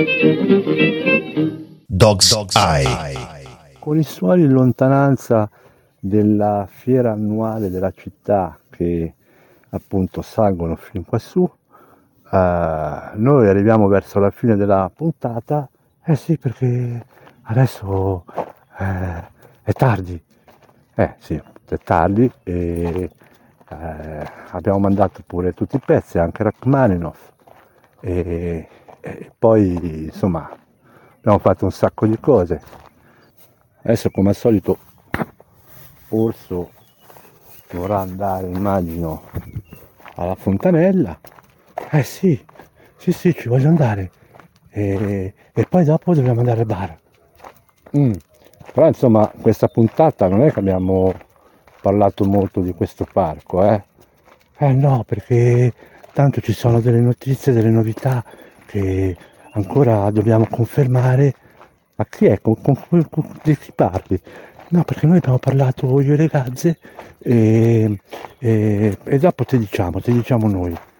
Dog's Eye. Con i suoni in lontananza della fiera annuale della città che appunto salgono fin quassù, noi arriviamo verso la fine della puntata. Sì, perché adesso è tardi. Sì, è tardi e abbiamo mandato pure tutti i pezzi, anche Rachmaninoff, e poi insomma abbiamo fatto un sacco di cose. Adesso come al solito Orso dovrà andare, immagino, alla fontanella. Sì, ci voglio andare. E poi dopo dobbiamo andare al bar. Però insomma questa puntata non è che abbiamo parlato molto di questo parco, no, perché tanto ci sono delle notizie, delle novità che ancora dobbiamo confermare. Ma chi è? Di chi parli? No, perché noi abbiamo parlato io e le ragazze e dopo ti diciamo noi.